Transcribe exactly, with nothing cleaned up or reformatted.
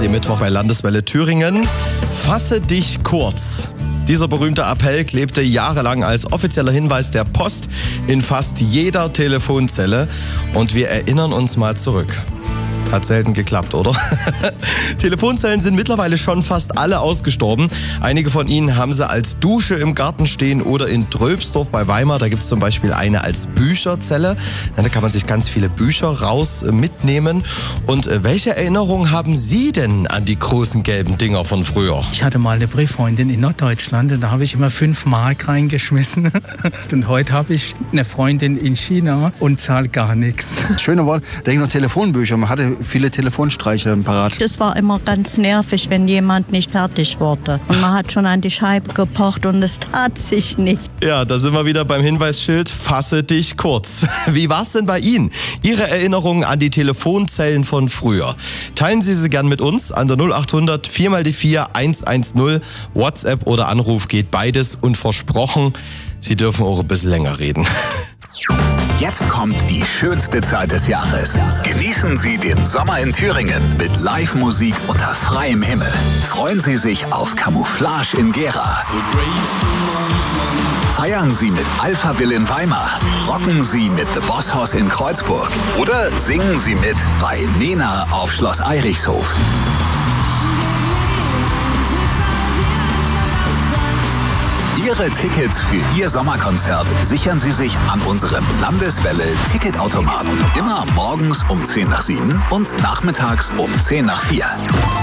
dem Mittwoch bei Landeswelle Thüringen. Fasse dich kurz. Dieser berühmte Appell klebte jahrelang als offizieller Hinweis der Post in fast jeder Telefonzelle. Und wir erinnern uns mal zurück. Hat selten geklappt, oder? Telefonzellen sind mittlerweile schon fast alle ausgestorben. Einige von ihnen haben sie als Dusche im Garten stehen oder in Tröbsdorf bei Weimar. Da gibt es zum Beispiel eine als Bücherzelle. Da kann man sich ganz viele Bücher raus mitnehmen. Und welche Erinnerungen haben Sie denn an die großen gelben Dinger von früher? Ich hatte mal eine Brieffreundin in Norddeutschland und da habe ich immer fünf Mark reingeschmissen. Und heute habe ich eine Freundin in China und zahle gar nichts. Das Schöne war, denke ich noch Telefonbücher. Man hatte viele Telefonstreiche parat. Das war immer ganz nervig, wenn jemand nicht fertig wurde. Und man hat schon an die Scheibe gepocht und es tat sich nicht. Ja, da sind wir wieder beim Hinweisschild. Fasse dich kurz. Wie war's denn bei Ihnen? Ihre Erinnerungen an die Telefonzellen von früher. Teilen Sie sie gern mit uns an der null acht hundert vier mal die vier eins eins null. WhatsApp oder Anruf geht beides und versprochen, Sie dürfen auch ein bisschen länger reden. Jetzt kommt die schönste Zeit des Jahres. Genießen Sie den Sommer in Thüringen mit Live-Musik unter freiem Himmel. Freuen Sie sich auf Camouflage in Gera. Feiern Sie mit Alphaville in Weimar. Rocken Sie mit The Boss Hoss in Kreuzburg. Oder singen Sie mit bei Nena auf Schloss Eirichshof. Ihre Tickets für Ihr Sommerkonzert sichern Sie sich an unserem Landeswelle-Ticketautomaten. Immer morgens um zehn nach sieben und nachmittags um zehn nach vier.